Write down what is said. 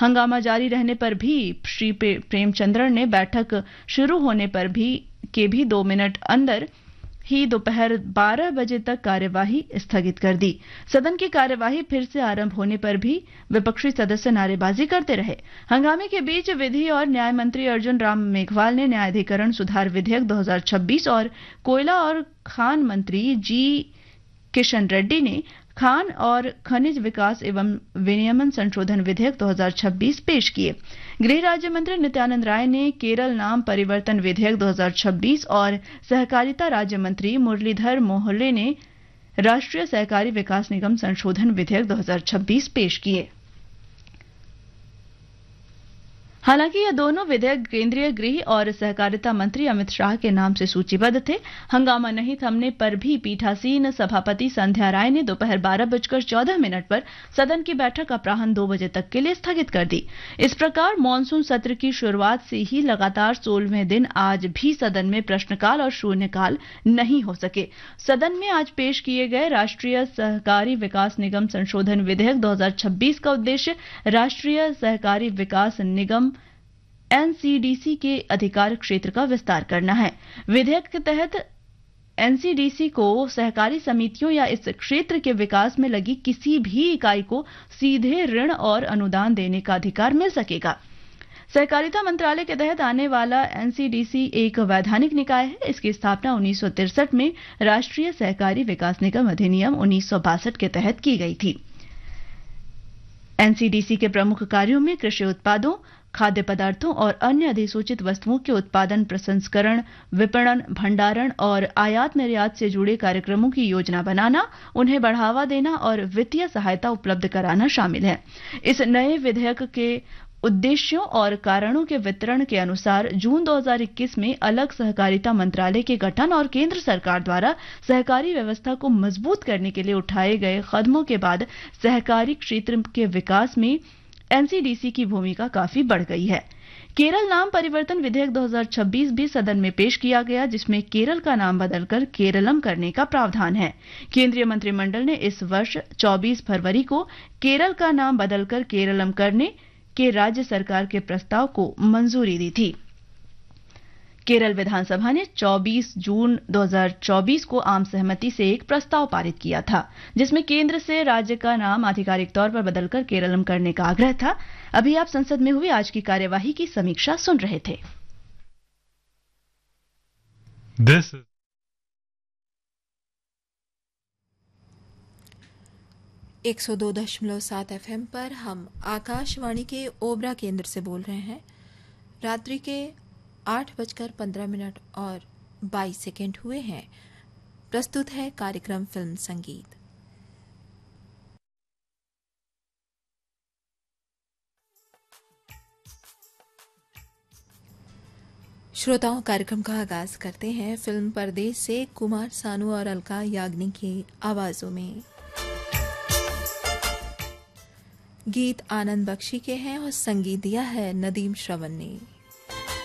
हंगामा जारी रहने पर भी श्री प्रेमचंद्रन ने बैठक शुरू होने पर भी 2 मिनट अंदर ही दोपहर 12 बजे तक कार्यवाही स्थगित कर दी। सदन की कार्यवाही फिर से आरंभ होने पर भी विपक्षी सदस्य नारेबाजी करते रहे। हंगामे के बीच विधि और न्याय मंत्री अर्जुन राम मेघवाल ने न्यायाधिकरण सुधार विधेयक 2026 और कोयला और खान मंत्री जी किशन रेड्डी ने खान और खनिज विकास एवं विनियमन संशोधन विधेयक 2026 पेश किए। गृह राज्य मंत्री नित्यानंद राय ने केरल नाम परिवर्तन विधेयक 2026 और सहकारिता राज्य मंत्री मुरलीधर मोहल्ले ने राष्ट्रीय सहकारी विकास निगम संशोधन विधेयक 2026 पेश किए। हालांकि ये दोनों विधेयक केंद्रीय गृह और सहकारिता मंत्री अमित शाह के नाम से सूचीबद्ध थे। हंगामा नहीं थमने पर भी पीठासीन सभापति संध्या राय ने दोपहर 12:14 पर सदन की बैठक अपराह्न 2 बजे तक के लिए स्थगित कर दी। इस प्रकार मॉनसून सत्र की शुरुआत से ही लगातार 16वें दिन आज भी सदन में प्रश्नकाल और शून्यकाल नहीं हो सके। सदन में आज पेश किए गए राष्ट्रीय सहकारी विकास निगम संशोधन विधेयक 2026 का उद्देश्य राष्ट्रीय सहकारी विकास निगम एनसीडीसी के अधिकार क्षेत्र का विस्तार करना है। विधेयक के तहत एनसीडीसी को सहकारी समितियों या इस क्षेत्र के विकास में लगी किसी भी इकाई को सीधे ऋण और अनुदान देने का अधिकार मिल सकेगा। सहकारिता मंत्रालय के तहत आने वाला एनसीडीसी एक वैधानिक निकाय है। इसकी स्थापना 1963 में राष्ट्रीय सहकारी विकास निगम अधिनियम 1962 के तहत की गई थी। एनसीडीसी के प्रमुख कार्यों में कृषि उत्पादों, खाद्य पदार्थों और अन्य अधिसूचित वस्तुओं के उत्पादन, प्रसंस्करण, विपणन, भंडारण और आयात निर्यात से जुड़े कार्यक्रमों की योजना बनाना, उन्हें बढ़ावा देना और वित्तीय सहायता उपलब्ध कराना शामिल है। इस नए विधेयक के उद्देश्यों और कारणों के वितरण के अनुसार जून 2021 में अलग सहकारिता मंत्रालय के गठन और केंद्र सरकार द्वारा सहकारी व्यवस्था को मजबूत करने के लिए उठाए गए कदमों के बाद सहकारी क्षेत्र के विकास में एनसीडीसी की भूमिका काफी बढ़ गई है। केरल नाम परिवर्तन विधेयक 2026 भी सदन में पेश किया गया, जिसमें केरल का नाम बदलकर केरलम करने का प्रावधान है। केंद्रीय मंत्रिमंडल ने इस वर्ष 24 फरवरी को केरल का नाम बदलकर केरलम करने के राज्य सरकार के प्रस्ताव को मंजूरी दी थी। केरल विधानसभा ने 24 जून 2024 को आम सहमति से एक प्रस्ताव पारित किया था, जिसमें केंद्र से राज्य का नाम आधिकारिक तौर पर बदलकर केरलम करने का आग्रह था। अभी आप संसद में हुई आज की कार्यवाही की समीक्षा सुन रहे थे। 102.7 FM पर हम आकाशवाणी के ओबरा केंद्र से बोल रहे हैं। रात्रि के 8:15 और 22 सेकेंड हुए हैं। प्रस्तुत है कार्यक्रम फिल्म संगीत। श्रोताओं, कार्यक्रम का आगाज करते हैं फिल्म परदेश से कुमार सानू और अलका याग्निक की आवाजों में। गीत आनंद बख्शी के हैं और संगीत दिया है नदीम श्रवण ने।